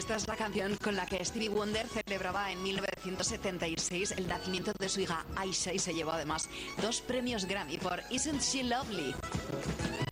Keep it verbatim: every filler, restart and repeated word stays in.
Esta es la canción con la que Stevie Wonder celebraba en mil novecientos setenta y seis el nacimiento de su hija Aisha y se llevó además dos premios Grammy por Isn't She Lovely.